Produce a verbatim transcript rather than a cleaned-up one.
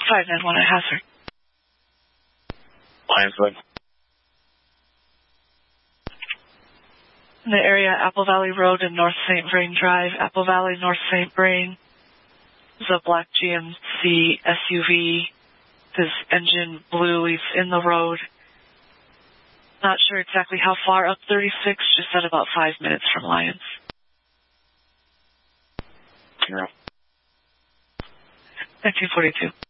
five nine one at Hazard. Lionswood. In the area, Apple Valley Road and North Saint Vrain Drive. Apple Valley, North Saint Vrain. There's a black G M C S U V. His engine blew. He's in the road. Not sure exactly how far up thirty-six, just at about five minutes from Lyons. Zero. nineteen forty-two.